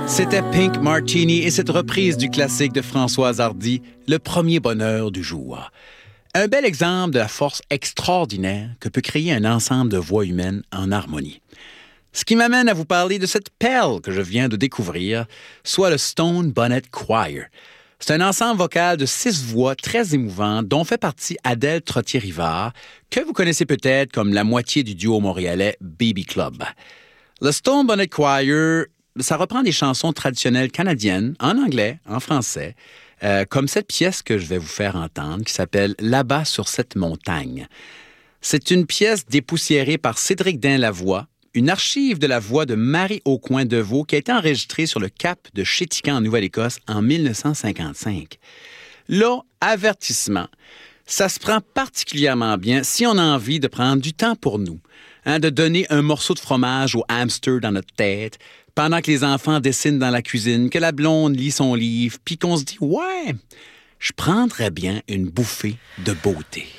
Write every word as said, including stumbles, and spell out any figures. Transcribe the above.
C'était Pink Martini et cette reprise du classique de Françoise Hardy, Le premier bonheur du jour. Un bel exemple de la force extraordinaire que peut créer un ensemble de voix humaines en harmonie. Ce qui m'amène à vous parler de cette perle que je viens de découvrir, soit le Stone Bonnet Choir. C'est un ensemble vocal de six voix très émouvant dont fait partie Adèle Trottier-Rivard, que vous connaissez peut-être comme la moitié du duo montréalais Baby Club. Le Stone Bonnet Choir, ça reprend des chansons traditionnelles canadiennes, en anglais, en français, euh, comme cette pièce que je vais vous faire entendre, qui s'appelle « Là-bas sur cette montagne ». C'est une pièce dépoussiérée par Cédric Dain-Lavoie, une archive de la voix de Marie Aucoin-Deveau qui a été enregistrée sur le cap de Chéticamp en Nouvelle-Écosse en dix-neuf cent cinquante-cinq. Là, avertissement, ça se prend particulièrement bien si on a envie de prendre du temps pour nous, hein, de donner un morceau de fromage au hamster dans notre tête, pendant que les enfants dessinent dans la cuisine, que la blonde lit son livre, puis qu'on se dit « Ouais, je prendrais bien une bouffée de beauté. »